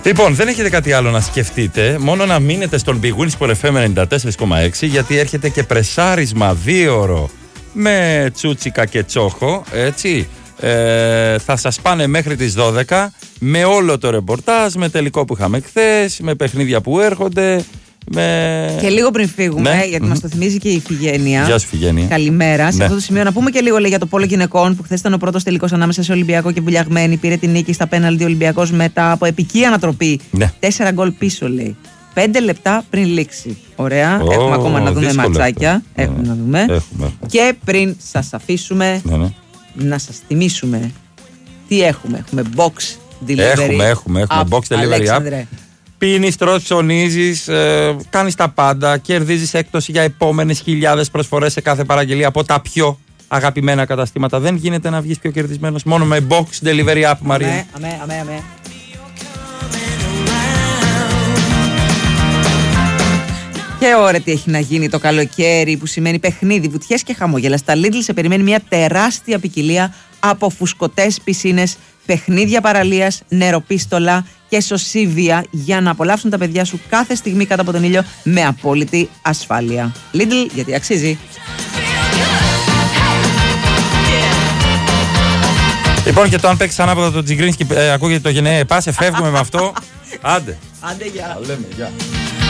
Λοιπόν, δεν έχετε κάτι άλλο να σκεφτείτε, μόνο να μείνετε στον Big Win Sport FM 94,6, γιατί έρχεται και πρεσάρισμα 2ωρο με τσούτσικα και τσόχο, έτσι. Θα σας πάνε μέχρι τις 12 με όλο το ρεπορτάζ, με τελικό που είχαμε χθες, με παιχνίδια που έρχονται. Και λίγο πριν φύγουμε, γιατί μας το θυμίζει και η Ιφηγένεια. Γεια σου, Ιφηγένεια. Καλημέρα. Σε αυτό το σημείο να πούμε και λίγο για το πόλο γυναικών, που χθες ήταν ο πρώτος τελικός ανάμεσα σε Ολυμπιακό και Βουλιαγμένη. Πήρε την νίκη στα πέναλτι Ολυμπιακός μετά από επική ανατροπή. 4 γκολ πίσω, λέει. 5 λεπτά πριν λήξει. Ωραία. Έχουμε ακόμα να δούμε ματσάκια. Έχουμε να δούμε. Έχουμε. Και πριν σας αφήσουμε, να σας θυμίσουμε τι έχουμε. Έχουμε box delivery. Έχουμε box delivery app. Πίνεις, τρως, ψωνίζεις, κάνεις τα πάντα, κερδίζεις έκπτωση για επόμενες χιλιάδες προσφορές σε κάθε παραγγελία από τα πιο αγαπημένα καταστήματα. Δεν γίνεται να βγεις πιο κερδισμένος μόνο με box delivery app, Μαρία. Αμέ. Και ωραία τι έχει να γίνει το καλοκαίρι, που σημαίνει παιχνίδι, βουτιές και χαμόγελα. Στα Lidl σε περιμένει μια τεράστια ποικιλία από φουσκωτές πισίνες, παιχνίδια παραλίας, νεροπίστολα και σωσίβια για να απολαύσουν τα παιδιά σου κάθε στιγμή κάτω από τον ήλιο με απόλυτη ασφάλεια. Lidl, γιατί αξίζει. Λοιπόν, και το αν παίξεις ανάποδα το Τζιγκρίνσκι, ακούγεται το γενναία πάσε, φεύγουμε με αυτό. Άντε. Άντε, γεια. Λέμε, γεια.